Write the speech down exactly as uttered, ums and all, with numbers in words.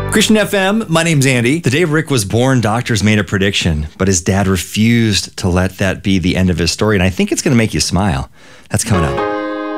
Christian F M, my name's Andy. The day Rick was born, doctors made a prediction, but his dad refused to let that be the end of his story, and I think it's going to make you smile. That's coming up.